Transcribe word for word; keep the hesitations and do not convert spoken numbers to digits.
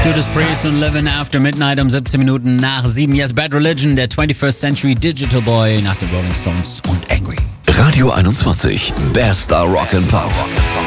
Judas Priest und Living After Midnight um siebzehn Minuten nach sieben. Yes, Bad Religion, der twenty-first Century Digital Boy nach den Rolling Stones und Angry. Radio einundzwanzig, Best Rock and Pop.